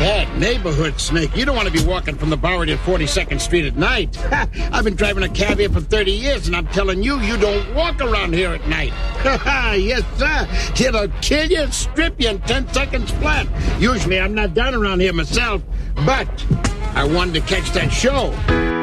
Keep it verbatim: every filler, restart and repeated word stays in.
bad neighborhood, Snake. You don't want to be walking from the Bowery to forty-second Street at night. I've been driving a cab here for thirty years, and I'm telling you, you don't walk around here at night. Yes, sir. It'll kill you, strip you in ten seconds flat. Usually I'm not down around here myself, but I wanted to catch that show.